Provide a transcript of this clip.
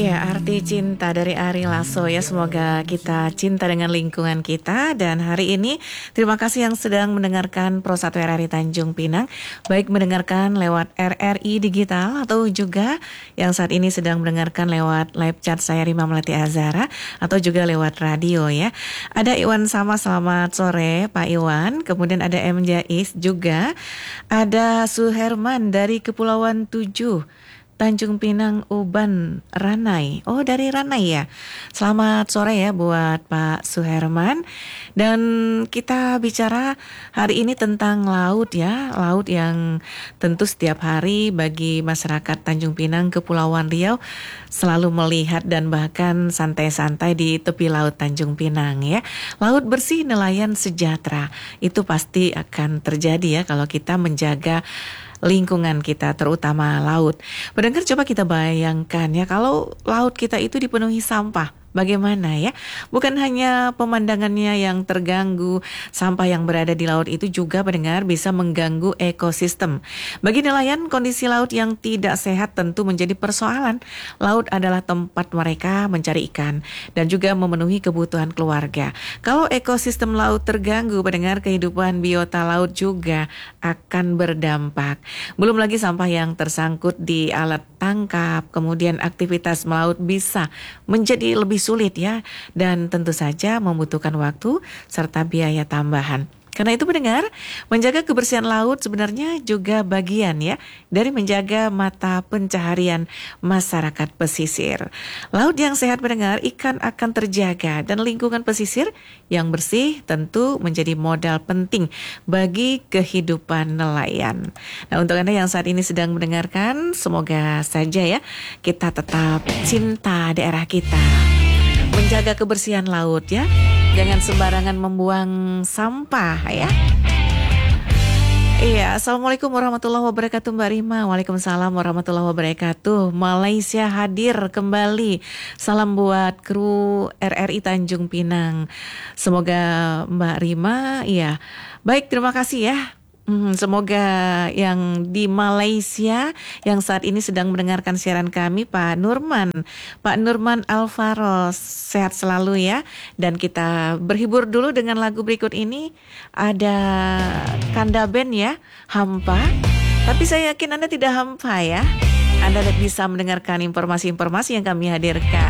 Ya, arti cinta dari Ari Lasso ya. Semoga kita cinta dengan lingkungan kita. Dan hari ini terima kasih yang sedang mendengarkan Pro 1 RRI Tanjung Pinang, baik mendengarkan lewat RRI Digital atau juga yang saat ini sedang mendengarkan lewat live chat saya Rima Melati Azara atau juga lewat radio ya. Ada Iwan Sama, selamat sore Pak Iwan. Kemudian ada M. Jais juga. Ada Suherman dari Kepulauan 7 Tanjung Pinang, Uban, Ranai. Oh, dari Ranai ya. Selamat sore ya buat Pak Suherman. Dan kita bicara hari ini tentang laut ya. Laut yang tentu setiap hari bagi masyarakat Tanjung Pinang, Kepulauan Riau selalu melihat dan bahkan santai-santai di tepi laut Tanjung Pinang ya. Laut bersih, nelayan sejahtera. Itu pasti akan terjadi ya kalau kita menjaga lingkungan kita, terutama laut. Pendengar, coba kita bayangkan ya, kalau laut kita itu dipenuhi sampah, bagaimana ya? Bukan hanya pemandangannya yang terganggu, sampah yang berada di laut itu juga pendengar bisa mengganggu ekosistem. Bagi nelayan, kondisi laut yang tidak sehat tentu menjadi persoalan. Laut adalah tempat mereka mencari ikan dan juga memenuhi kebutuhan keluarga. Kalau ekosistem laut terganggu, pendengar, kehidupan biota laut juga akan berdampak. Belum lagi sampah yang tersangkut di alat tangkap, kemudian aktivitas melaut bisa menjadi lebih sulit ya, dan tentu saja membutuhkan waktu serta biaya tambahan. Karena itu pendengar, menjaga kebersihan laut sebenarnya juga bagian ya dari menjaga mata pencaharian masyarakat pesisir. Laut yang sehat pendengar, ikan akan terjaga dan lingkungan pesisir yang bersih tentu menjadi modal penting bagi kehidupan nelayan. Nah, untuk Anda yang saat ini sedang mendengarkan, semoga saja ya kita tetap cinta daerah kita, menjaga kebersihan laut ya. Jangan sembarangan membuang sampah ya. Iya, Assalamualaikum warahmatullahi wabarakatuh Mbak Rima. Waalaikumsalam warahmatullahi wabarakatuh. Malaysia hadir kembali. Salam buat kru RRI Tanjung Pinang. Semoga Mbak Rima, iya. Baik, terima kasih ya. Semoga yang di Malaysia yang saat ini sedang mendengarkan siaran kami, Pak Nurman Alvaro, sehat selalu ya. Dan kita berhibur dulu dengan lagu berikut ini. Ada Kanda Band ya, Hampa. Tapi saya yakin Anda tidak hampa ya. Anda bisa mendengarkan informasi-informasi yang kami hadirkan.